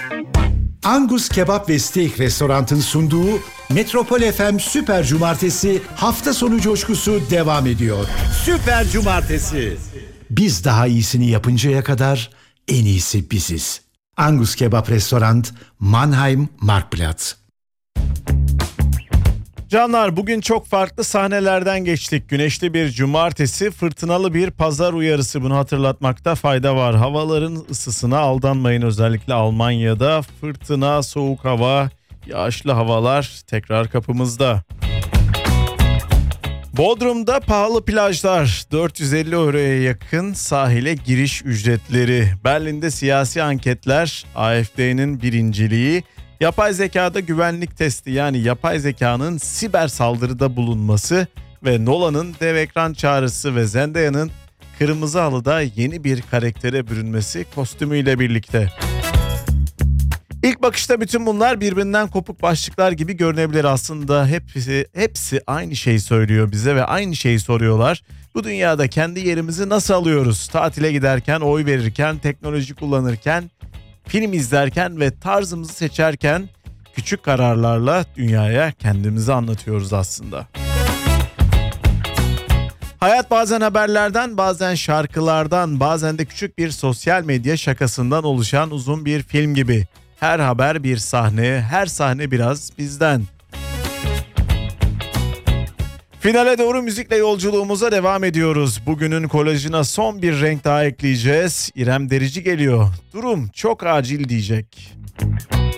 Angus Kebap ve Steak Restorant'ın sunduğu Metropol FM Süper Cumartesi hafta sonu coşkusu devam ediyor. Süper Cumartesi. Biz daha iyisini yapıncaya kadar en iyisi biziz. Angus Kebap Restorant, Mannheim Marktplatz. Canlar, bugün çok farklı sahnelerden geçtik. Güneşli bir cumartesi, fırtınalı bir pazar uyarısı, bunu hatırlatmakta fayda var. Havaların ısısına aldanmayın, özellikle Almanya'da fırtına, soğuk hava, yağışlı havalar tekrar kapımızda. Bodrum'da pahalı plajlar, 450 euroya yakın sahile giriş ücretleri. Berlin'de siyasi anketler, AfD'nin birinciliği. Yapay zekada güvenlik testi, yani yapay zekanın siber saldırıda bulunması ve Nolan'ın dev ekran çağrısı ve Zendaya'nın kırmızı halıda yeni bir karaktere bürünmesi kostümüyle birlikte. İlk bakışta bütün bunlar birbirinden kopuk başlıklar gibi görünebilir. Aslında hepsi aynı şeyi söylüyor bize ve aynı şeyi soruyorlar. Bu dünyada kendi yerimizi nasıl alıyoruz? Tatile giderken, oy verirken, teknoloji kullanırken, film izlerken ve tarzımızı seçerken küçük kararlarla dünyaya kendimizi anlatıyoruz aslında. Hayat bazen haberlerden, bazen şarkılardan, bazen de küçük bir sosyal medya şakasından oluşan uzun bir film gibi. Her haber bir sahne, her sahne biraz bizden. Finale doğru müzikle yolculuğumuza devam ediyoruz. Bugünün kolajına son bir renk daha ekleyeceğiz. İrem Derici geliyor. Durum çok acil diyecek.